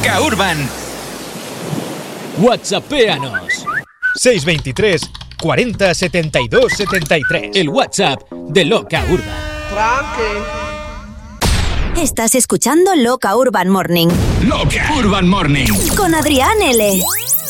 Loca Urban. WhatsAppéanos. 623 40 72 73. El WhatsApp de Loca Urban. Estás escuchando Loca Urban Morning. Loca Urban Morning. Con Adrián L.